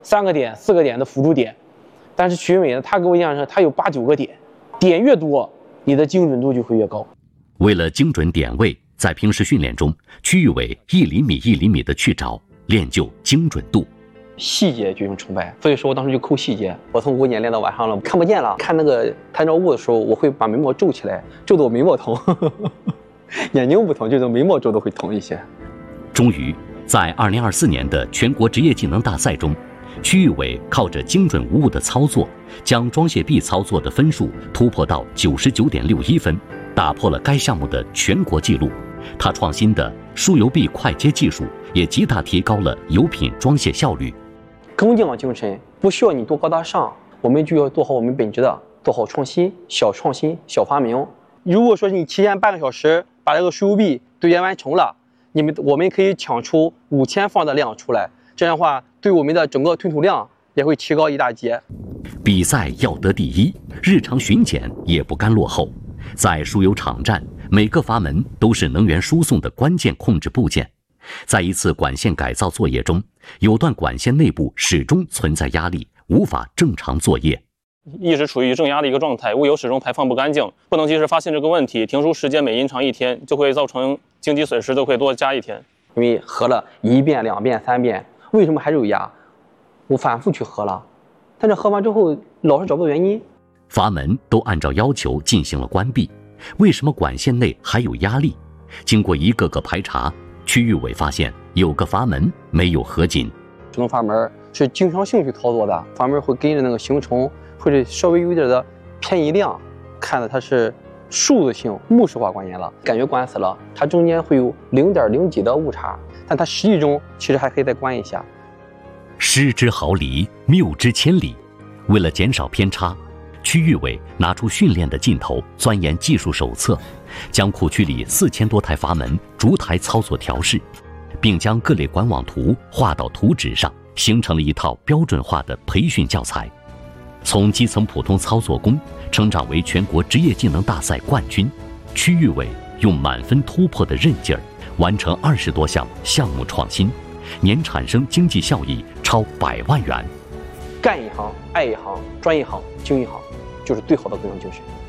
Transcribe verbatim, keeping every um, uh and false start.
三个点、四个点的辅助点，但是曲韵伟呢，他给我印象是他有八九个点，点越多，你的精准度就会越高。 为了精准点位，在平时训练中，曲玉伟一厘米一厘米的去找，练就精准度。 细节决定成败，所以说我当时就抠细节。我从午间练到晚上了，看不见了。看那个探照物的时候，我会把眉毛皱起来，皱得我眉毛疼。眼睛不疼，就是眉毛皱的会疼一些。 终于，在二零二四年的全国职业技能大赛中，曲玉伟靠着精准无误的操作，将装卸臂操作的分数突破到九十九点六一分，打破了该项目的全国纪录。他创新的输油臂快接技术也极大提高了油品装卸效率。 工匠精神不需要你多高大上，我们就要做好我们本职的，做好创新，小创新，小发明。如果说你提前半个小时把这个输油臂堆叠完成了，你们我们可以抢出五千方的量出来，这样的话对我们的整个吞吐量也会提高一大截。 比赛要得第一，日常巡检也不甘落后。在输油场站，每个阀门都是能源输送的关键控制部件。在一次管线改造作业中，有段管线内部始终存在压力，无法正常作业， 一直处于正压的一个状态，物油始终排放不干净，不能及时发现这个问题，停输时间每延长一天，就会造成经济损失，都会多加一天。 因为合了一遍、两遍、三遍，为什么还是有压？我反复去合了，但是合完之后老是找不到原因。 阀门都按照要求进行了关闭，为什么管线内还有压力？经过一个个排查，曲玉伟发现有个阀门没有合紧。 这种阀门是经常性去操作的，阀门会跟着那个行程，或者稍微有一点的偏移量，看的它是数字性木式化管线了，感觉关死了，它中间会有零点零几的误差，但它实际中其实还可以再关一下。 失之毫厘，谬之千里。为了减少偏差，曲玉伟拿出训练的劲头，钻研技术手册，将库区里四千多台阀门逐台操作调试，并将各类管网图画到图纸上，形成了一套标准化的培训教材。从基层普通操作工成长为全国职业技能大赛冠军，曲玉伟用满分突破的韧劲儿，完成二十多项项目创新，年产生经济效益超百万元。 干一行，爱一行，专一行，精一行，就是最好的工匠精神。